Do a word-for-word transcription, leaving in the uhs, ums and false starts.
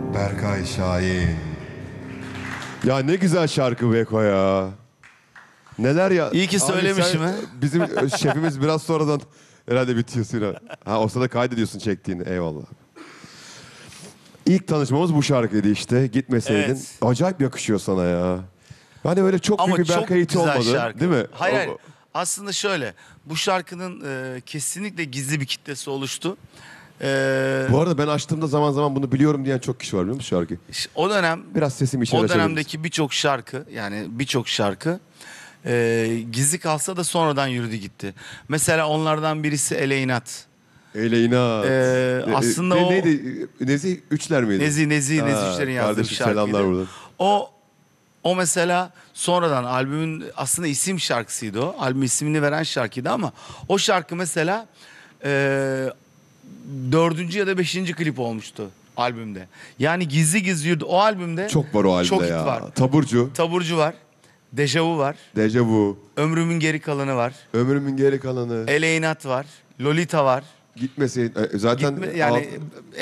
Berkay Şahin. Ya ne güzel şarkı Beko ya. Neler ya. İyi ki Abi söylemişim sen- ha. Bizim şefimiz biraz sonradan herhalde bitiyorsun ha. Ha o sırada kaydediyorsun çektiğini. Eyvallah. İlk tanışmamız bu şarkıydı işte. Gitmeseydin. Evet. Acayip yakışıyor sana ya. Hani öyle çok Ama büyük bir çok Berkay hiti güzel olmadı. şarkı. Değil mi? Hayır, O- hayır. Aslında şöyle. Bu şarkının e, kesinlikle gizli bir kitlesi oluştu. E, Bu arada ben açtığımda zaman zaman bunu biliyorum diyen çok kişi var biliyor musun şarkı? o dönem Biraz sesimi içeri o açabilir misin? dönemdeki birçok şarkı, yani birçok şarkı e, gizli kalsa da sonradan yürüdü gitti. Mesela onlardan birisi Eleyinat. Eleynat. Ee, Ne- aslında ne- o- Neydi? Nezih Üçler miydi? Nezi Nezi Ha, Nezi Üçler'in yazdığı bir kardeşim, şarkıydı. selamlar buradan. O o mesela sonradan albümün aslında isim şarkısıydı o. Albüm ismini veren şarkıydı ama o şarkı mesela e, dördüncü ya da beşinci klip olmuştu albümde. Yani gizli gizli yürüdü. O albümde Çok var o halde çok ya. hit var. Taburcu, Taburcu var. Dejavu var. Dejavu, Ömrümün geri kalanı var. Ömrümün geri kalanı, Eleyinat var. Lolita var. gitmeseydin. E, Zaten Gitme, yani